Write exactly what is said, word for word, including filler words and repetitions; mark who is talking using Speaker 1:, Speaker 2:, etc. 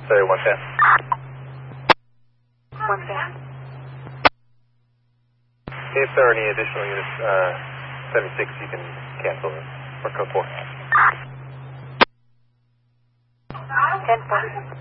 Speaker 1: Sorry, one ten.
Speaker 2: one ten.
Speaker 1: If there are any additional units, uh, seventy-six, you can cancel for code four.
Speaker 2: ten four.